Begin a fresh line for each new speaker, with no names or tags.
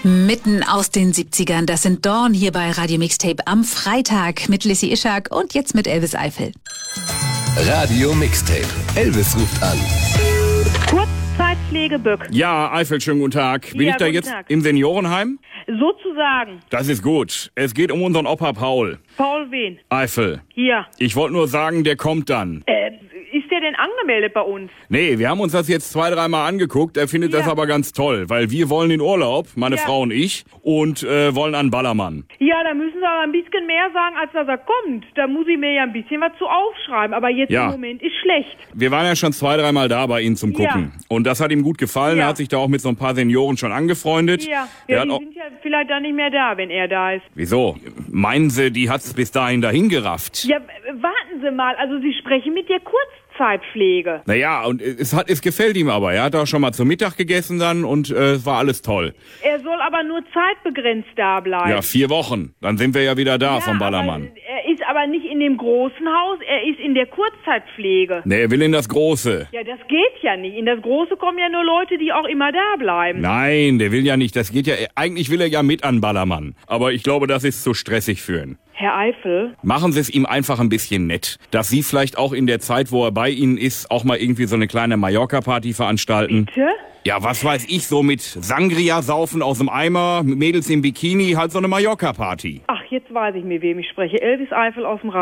Mitten aus den 70ern, das sind Dawn hier bei Radio Mixtape am Freitag mit Lissy Ishak und jetzt mit Elvis Eifel.
Radio Mixtape. Elvis ruft an.
Kurzzeitpflege Böck.
Ja, Eifel, schönen guten Tag. Bin ich da jetzt im Seniorenheim?
Sozusagen.
Das ist gut. Es geht um unseren Opa Paul.
Paul wen?
Eifel.
Hier.
Ich wollte nur sagen, der kommt dann.
Ist der denn angemeldet bei uns?
Nee, wir haben uns das jetzt 2-3 Mal angeguckt. Er findet das aber ganz toll, weil wir wollen in Urlaub, meine Frau und ich, und wollen an Ballermann.
Ja, da müssen Sie aber ein bisschen mehr sagen, als dass er kommt. Da muss ich mir ja ein bisschen was zu aufschreiben. Aber jetzt im Moment ist schlecht.
Wir waren ja schon 2-3 Mal da bei Ihnen zum Gucken. Ja. Und das hat ihm gut gefallen. Er hat sich da auch mit so ein paar Senioren schon angefreundet.
Ja, die sind ja vielleicht dann nicht mehr da, wenn er da ist.
Wieso? Meinen Sie, die hat's bis dahin dahin gerafft?
Ja, warten Sie mal. Also Sie sprechen mit der Kurzzeitpflege.
Naja, und es gefällt ihm aber. Er hat auch schon mal zum Mittag gegessen dann und es war alles toll.
Er soll aber nur zeitbegrenzt da bleiben.
Ja, 4 Wochen. Dann sind wir ja wieder da vom Ballermann.
Er ist aber nicht in dem großen Haus, er ist in der Kurzzeitpflege.
Nee, er will in das Große.
Ja, das geht ja nicht. In das Große kommen ja nur Leute, die auch immer da bleiben.
Nein, der will ja nicht. Das geht ja. Eigentlich will er ja mit an Ballermann. Aber ich glaube, das ist zu stressig für ihn.
Herr Eifel?
Machen Sie es ihm einfach ein bisschen nett. Dass Sie vielleicht auch in der Zeit, wo er bei Ihnen ist, auch mal irgendwie so eine kleine Mallorca-Party veranstalten.
Bitte?
Ja, was weiß ich, so mit Sangria saufen aus dem Eimer, Mädels im Bikini, halt so eine Mallorca-Party.
Ach, jetzt weiß ich, mit wem ich spreche. Elvis Eifel aus dem